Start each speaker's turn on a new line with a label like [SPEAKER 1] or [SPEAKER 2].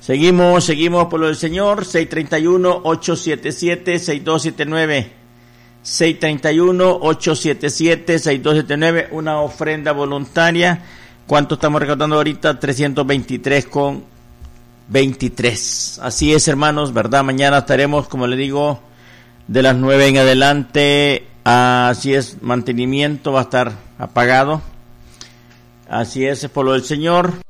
[SPEAKER 1] Seguimos por lo del Señor. 631-877-6279. 631-877-6279. Una ofrenda voluntaria. ¿Cuánto estamos recaudando ahorita? 323,23. Así es, hermanos, ¿verdad? Mañana estaremos, como le digo, de las 9 en adelante. Así es, mantenimiento va a estar apagado. Así es por lo del Señor.